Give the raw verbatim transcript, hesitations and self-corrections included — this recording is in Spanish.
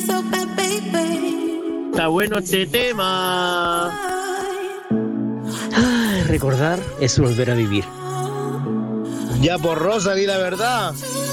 Está bueno este tema. Ay, recordar es volver a vivir. Ya por Rosa, di la verdad.